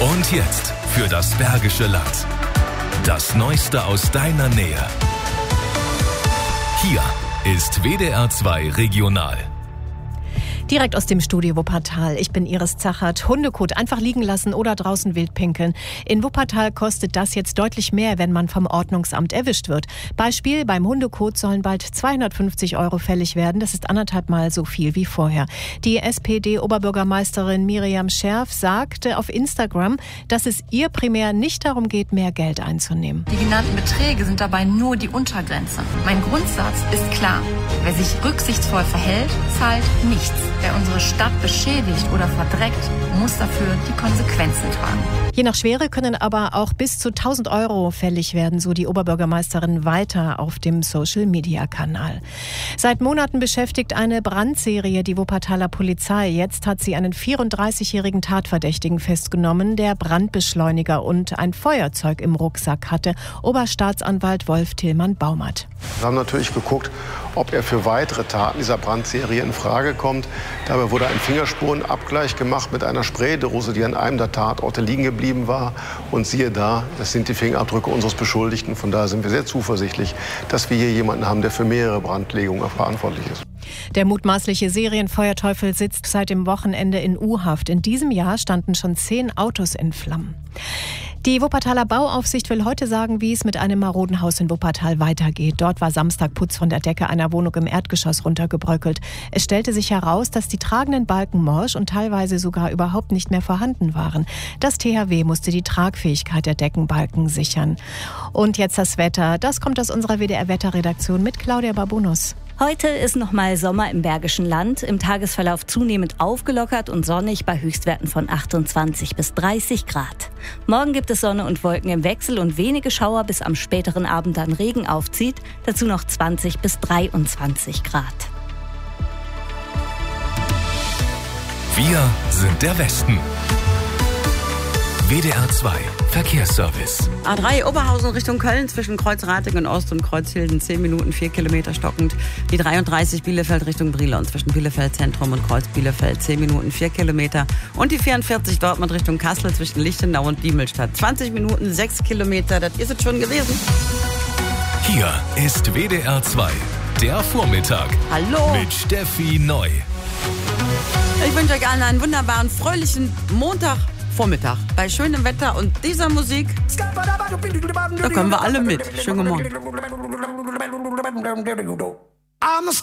Und jetzt für das Bergische Land. Das Neueste aus deiner Nähe. Hier ist WDR 2 Regional. Direkt aus dem Studio Wuppertal. Ich bin Iris Zachert. Hundekot einfach liegen lassen oder draußen wild pinkeln. In Wuppertal kostet das jetzt deutlich mehr, wenn man vom Ordnungsamt erwischt wird. Beispiel: beim Hundekot sollen bald 250 € fällig werden. Das ist 1,5 Mal so viel wie vorher. Die SPD-Oberbürgermeisterin Miriam Scherf sagte auf Instagram, dass es ihr primär nicht darum geht, mehr Geld einzunehmen. Die genannten Beträge sind dabei nur die Untergrenze. Mein Grundsatz ist klar: Wer sich rücksichtsvoll verhält, zahlt nichts. Wer unsere Stadt beschädigt oder verdreckt, muss dafür die Konsequenzen tragen. Je nach Schwere können aber auch bis zu 1.000 € fällig werden, so die Oberbürgermeisterin weiter auf dem Social-Media-Kanal. Seit Monaten beschäftigt eine Brandserie die Wuppertaler Polizei. Jetzt hat sie einen 34-jährigen Tatverdächtigen festgenommen, der Brandbeschleuniger und ein Feuerzeug im Rucksack hatte. Oberstaatsanwalt Wolf Tillmann-Baumert. Wir haben natürlich geguckt, ob er für weitere Taten dieser Brandserie in Frage kommt. Dabei wurde ein Fingerspurenabgleich gemacht mit einer Spraydose, die an einem der Tatorte liegen geblieben war. Und siehe da, das sind die Fingerabdrücke unseres Beschuldigten. Von daher sind wir sehr zuversichtlich, dass wir hier jemanden haben, der für mehrere Brandlegungen verantwortlich ist. Der mutmaßliche Serienfeuerteufel sitzt seit dem Wochenende in U-Haft. In diesem Jahr standen schon 10 Autos in Flammen. Die Wuppertaler Bauaufsicht will heute sagen, wie es mit einem maroden Haus in Wuppertal weitergeht. Dort war Samstag Putz von der Decke einer Wohnung im Erdgeschoss runtergebröckelt. Es stellte sich heraus, dass die tragenden Balken morsch und teilweise sogar überhaupt nicht mehr vorhanden waren. Das THW musste die Tragfähigkeit der Deckenbalken sichern. Und jetzt das Wetter. Das kommt aus unserer WDR-Wetterredaktion mit Claudia Babunus. Heute ist nochmal Sommer im Bergischen Land, im Tagesverlauf zunehmend aufgelockert und sonnig bei Höchstwerten von 28 bis 30 Grad. Morgen gibt es Sonne und Wolken im Wechsel und wenige Schauer, bis am späteren Abend dann Regen aufzieht, dazu noch 20 bis 23 Grad. Wir sind der Westen. WDR 2 Verkehrsservice. A3 Oberhausen Richtung Köln zwischen Kreuz-Ratingen Ost und Kreuzhilden 10 Minuten 4 Kilometer stockend. Die 33 Bielefeld Richtung Brilon zwischen Bielefeld Zentrum und Kreuz Bielefeld 10 Minuten 4 Kilometer. Und die 44 Dortmund Richtung Kassel zwischen Lichtenau und Diemelstadt 20 Minuten 6 Kilometer. Das ist es schon gewesen. Hier ist WDR 2, der Vormittag. Hallo. Mit Steffi Neu. Ich wünsche euch allen einen wunderbaren, fröhlichen Montagvormittag. Bei schönem Wetter und dieser Musik, da können wir alle mit. Schönen Morgen.